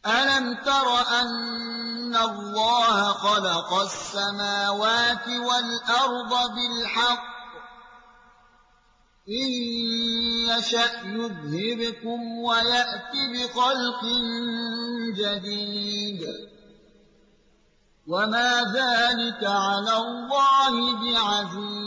ألم تر أن الله خلق السماوات والأرض بالحق إن يشأ يذهبكم ويأت بخلق جديد وما ذلك على الله بعزيز